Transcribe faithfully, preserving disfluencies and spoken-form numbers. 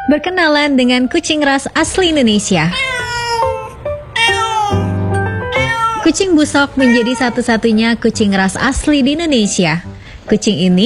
Berkenalan dengan kucing ras asli Indonesia. Kucing busok menjadi satu-satunya kucing ras asli di Indonesia. Kucing ini